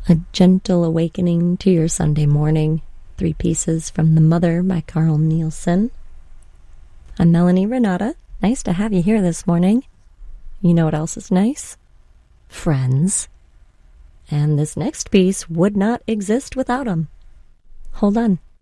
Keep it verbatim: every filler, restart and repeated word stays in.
A Gentle Awakening to Your Sunday Morning, three pieces from The Mother by Carl Nielsen. I'm Melanie Renata. Nice to have you here this morning. You know what else is nice? Friends. And this next piece would not exist without them. Hold on.